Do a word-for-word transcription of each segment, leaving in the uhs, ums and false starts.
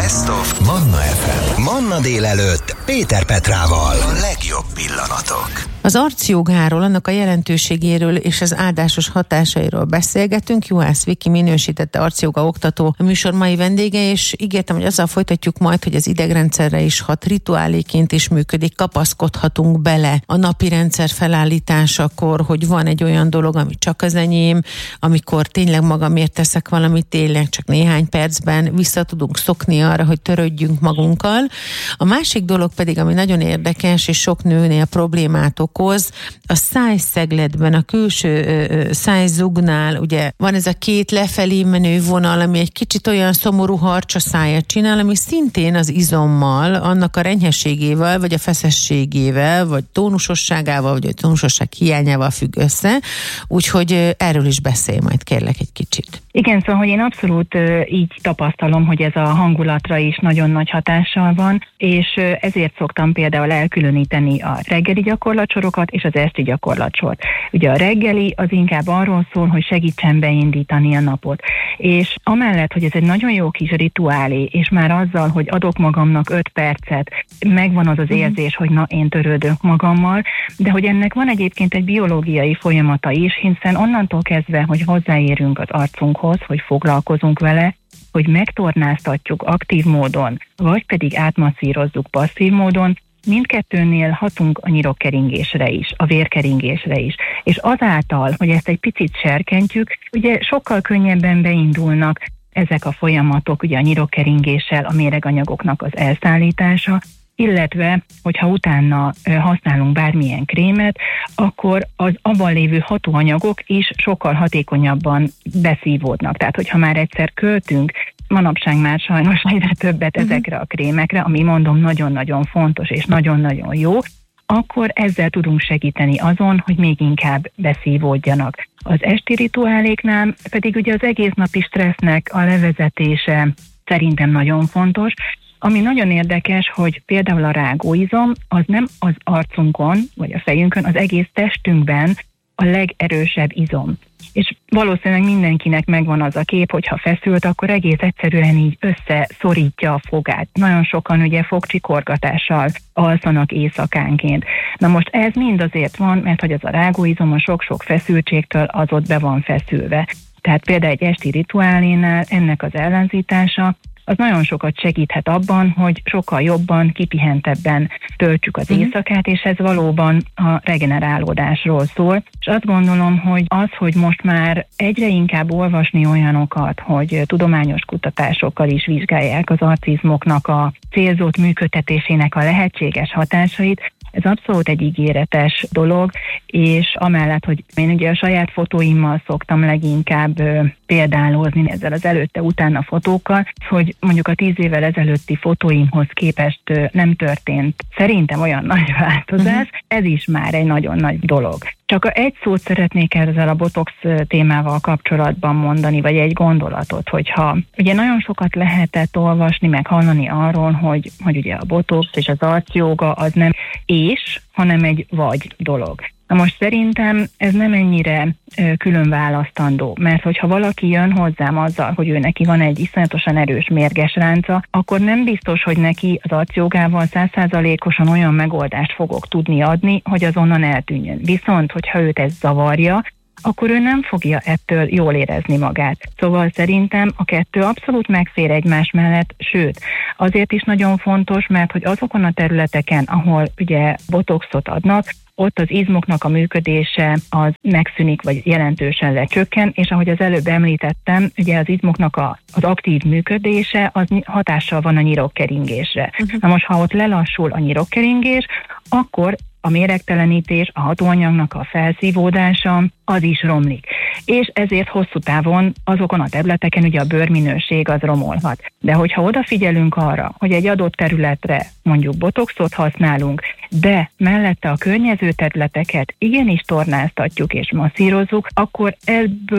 Best of Manna ef em. Manna délelőtt Péter Petrával. A legjobb pillanatok. Az arcjogáról, annak a jelentőségéről és az áldásos hatásairól beszélgetünk. Juhász Viki minősítette arcjoga oktató a műsor mai vendége, és ígértem, hogy azzal folytatjuk majd, hogy az idegrendszerre is hat, rituáléként is működik, kapaszkodhatunk bele a napi rendszer felállításakor, hogy van egy olyan dolog, ami csak az enyém, amikor tényleg magamért teszek valamit, tényleg csak néhány percben vissza tudunk szokni arra, hogy törődjünk magunkkal. A másik dolog pedig, ami nagyon érdekes, és sok nőnél problémát okoz, a szájszegletben, a külső ö, ö, szájzugnál, ugye van ez a két lefelé menő vonal, ami egy kicsit olyan szomorú harcsa szájat csinál, ami szintén az izommal, annak a renyhességével, vagy a feszességével, vagy tónusosságával, vagy a tónusosság hiányával függ össze. Úgyhogy erről is beszélj majd, kérlek, egy kicsit. Igen, szóval, hogy én abszolút uh, így tapasztalom, hogy ez a hangulatra is nagyon nagy hatással van, és uh, ezért szoktam például elkülöníteni a reggeli gyakorlatsorokat és az esti gyakorlatsort. Ugye a reggeli az inkább arról szól, hogy segítsen beindítani a napot. És amellett, hogy ez egy nagyon jó kis rituálé, és már azzal, hogy adok magamnak öt percet, megvan az az érzés, hogy na, én törődök magammal, de hogy ennek van egyébként egy biológiai folyamata is, hiszen onnantól kezdve, hogy hozzáérünk az arcunkhoz, hogy foglalkozunk vele, hogy megtornáztatjuk aktív módon, vagy pedig átmasszírozzuk passzív módon, mindkettőnél hatunk a nyirokkeringésre is, a vérkeringésre is. És azáltal, hogy ezt egy picit serkentjük, ugye sokkal könnyebben beindulnak ezek a folyamatok, ugye a nyirokkeringéssel, a méreganyagoknak az elszállítása, illetve, hogyha utána használunk bármilyen krémet, akkor az abban lévő hatóanyagok is sokkal hatékonyabban beszívódnak. Tehát, hogyha már egyszer költünk, manapság már sajnos egyre többet uh-huh. ezekre a krémekre, ami mondom nagyon-nagyon fontos és nagyon-nagyon jó, akkor ezzel tudunk segíteni azon, hogy még inkább beszívódjanak. Az esti rituáléknál pedig ugye az egész napi stressznek a levezetése szerintem nagyon fontos. Ami nagyon érdekes, hogy például a rágóizom az nem az arcunkon, vagy a fejünkön, az egész testünkben a legerősebb izom. És valószínűleg mindenkinek megvan az a kép, hogyha feszült, akkor egész egyszerűen így összeszorítja a fogát. Nagyon sokan ugye fogcsikorgatással alszanak éjszakánként. Na most ez mind azért van, mert hogy az a rágóizom a sok-sok feszültségtől az ott be van feszülve. Tehát például egy esti rituálénál ennek az ellenzítása az nagyon sokat segíthet abban, hogy sokkal jobban, kipihentebben töltsük az éjszakát, és ez valóban a regenerálódásról szól. És azt gondolom, hogy az, hogy most már egyre inkább olvasni olyanokat, hogy tudományos kutatásokkal is vizsgálják az arcizmoknak a célzott működtetésének a lehetséges hatásait, ez abszolút egy ígéretes dolog, és amellett, hogy én ugye a saját fotóimmal szoktam leginkább ö, példálozni ezzel az előtte-utána fotókkal, hogy mondjuk a tíz évvel ezelőtti fotóimhoz képest ö, nem történt szerintem olyan nagy változás, uh-huh. ez is már egy nagyon nagy dolog. Csak egy szót szeretnék ezzel a botox témával kapcsolatban mondani, vagy egy gondolatot, hogyha ugye nagyon sokat lehetett olvasni, meg hallani arról, hogy, hogy ugye a botox és az arcjoga az nem és, hanem egy vagy dolog. Na most szerintem ez nem ennyire ö, külön választandó, mert hogyha valaki jön hozzám azzal, hogy ő neki van egy iszonyatosan erős mérges ránca, akkor nem biztos, hogy neki az arcjogával száz százalékosan olyan megoldást fogok tudni adni, hogy azonnal eltűnjön. Viszont, hogyha őt ez zavarja, akkor ő nem fogja ettől jól érezni magát. Szóval szerintem a kettő abszolút megfér egymás mellett, sőt, azért is nagyon fontos, mert hogy azokon a területeken, ahol ugye botoxot adnak, ott az izmoknak a működése az megszűnik, vagy jelentősen lecsökken, és ahogy az előbb említettem, ugye az izmoknak a, az aktív működése az hatással van a nyirokkeringésre. Uh-huh. Na most, ha ott lelassul a nyirokkeringés, akkor a méregtelenítés, a hatóanyagnak a felszívódása, az is romlik. És ezért hosszú távon azokon a területeken ugye a bőrminőség az romolhat. De hogyha odafigyelünk arra, hogy egy adott területre mondjuk botoxot használunk, de mellette a környező területeket igenis tornáztatjuk és masszírozzuk, akkor ebből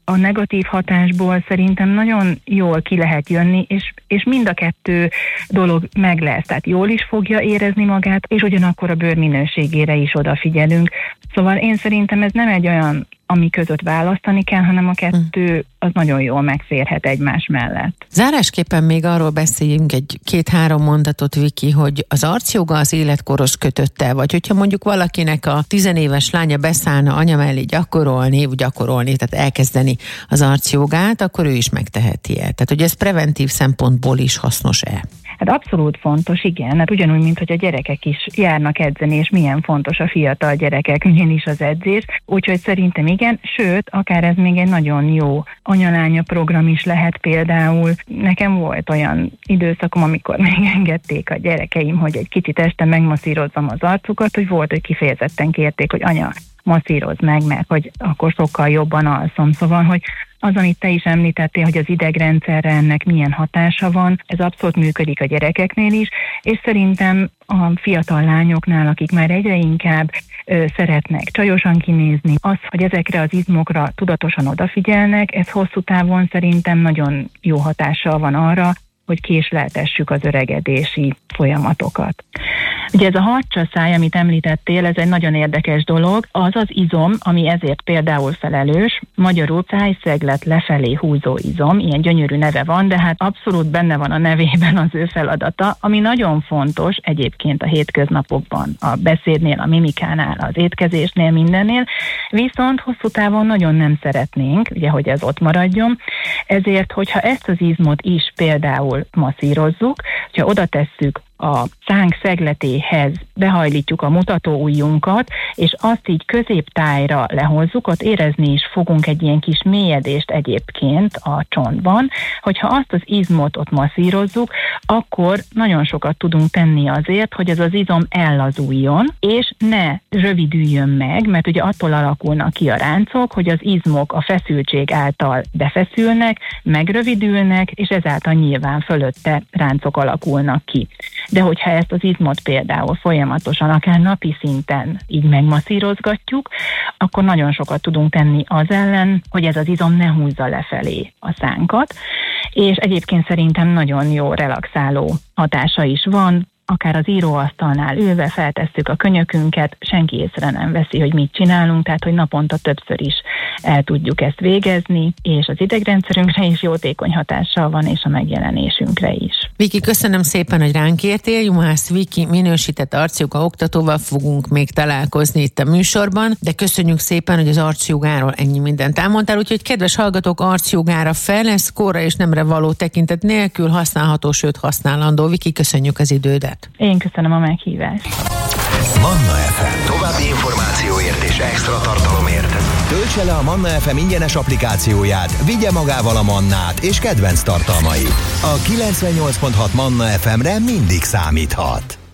a negatív hatásból szerintem nagyon jól ki lehet jönni, és, és mind a kettő dolog meg lesz. Tehát jól is fogja érezni magát, és ugyanakkor a bőr minőségére is odafigyelünk. Szóval én szerintem ez nem egy olyan, ami között választani kell, hanem a kettő az nagyon jól megférhet egymás mellett. Zárásképpen még arról beszéljünk egy két-három mondatot, Viki, hogy az arcjoga az életkorhoz kötötte, vagy hogyha mondjuk valakinek a tizenéves lánya beszállna anya mellé gyakorolni, gyakorolni, tehát elkezdeni az arcjogát, akkor ő is megteheti el. Tehát, hogy ez preventív szempontból is hasznos-e? Hát abszolút fontos, igen. Hát ugyanúgy, mint hogy a gyerekek is járnak edzeni, és milyen fontos a fiatal gyerekek, milyen is az edzés. Úgyhogy szerintem igen, sőt, akár ez még egy nagyon jó anyalánya program is lehet például. Nekem volt olyan időszakom, amikor megengedték a gyerekeim, hogy egy kicsit este megmasszírozzam az arcukat, hogy volt, hogy kifejezetten kérték, hogy anya, masszírozd meg, mert hogy akkor sokkal jobban alszom. Szóval, hogy az, amit te is említettél, hogy az idegrendszerre ennek milyen hatása van, ez abszolút működik a gyerekeknél is, és szerintem a fiatal lányoknál, akik már egyre inkább ö, szeretnek csajosan kinézni, az, hogy ezekre az izmokra tudatosan odafigyelnek, ez hosszú távon szerintem nagyon jó hatással van arra, hogy késleltessük az öregedési folyamatokat. Ugye ez a harcsaszáj, amit említettél, ez egy nagyon érdekes dolog. Az az izom, ami ezért például felelős, magyarul szájszeglet lefelé húzó izom, ilyen gyönyörű neve van, de hát abszolút benne van a nevében az ő feladata, ami nagyon fontos egyébként a hétköznapokban, a beszédnél, a mimikánál, az étkezésnél, mindennél, viszont hosszú távon nagyon nem szeretnénk, ugye, hogy ez ott maradjon, ezért, hogyha ezt az izmot is például masszírozzuk, hogyha oda tesszük a szánk szegletéhez, behajlítjuk a mutatóujjunkat, és azt így középtájra lehozzuk, ott érezni is fogunk egy ilyen kis mélyedést egyébként a csontban, hogyha azt az izmot ott masszírozzuk, akkor nagyon sokat tudunk tenni azért, hogy ez az izom ellazuljon, és ne rövidüljön meg, mert ugye attól alakulnak ki a ráncok, hogy az izmok a feszültség által befeszülnek, megrövidülnek, és ezáltal nyilván fölötte ráncok alakulnak ki. De hogyha ezt az izmot például folyamatosan, akár napi szinten így megmasszírozgatjuk, akkor nagyon sokat tudunk tenni az ellen, hogy ez az izom ne húzza lefelé a szánkat, és egyébként szerintem nagyon jó relaxáló hatása is van, akár az íróasztalnál ülve feltesszük a könyökünket, senki észre nem veszi, hogy mit csinálunk, tehát hogy naponta többször is el tudjuk ezt végezni, és az idegrendszerünkre is jótékony hatással van, és a megjelenésünkre is. Viki, köszönöm szépen, hogy ránk értél. Juhász Viki minősített arcjoga oktatóval fogunk még találkozni itt a műsorban, de köszönjük szépen, hogy az arcjogáról ennyi mindent elmondtál, úgyhogy kedves hallgatók, arcjogára fel lesz, korra és nemre való tekintet nélkül használható, sőt használandó. Viki, köszönjük az idődet. Én köszönöm a meghívást. Manna ef em. További információért és extra tartalomért töltse le a Manna ef em ingyenes applikációját, vigye magával a Mannát és kedvenc tartalmait. A kilencvennyolc pont hat Manna ef emre mindig számíthat.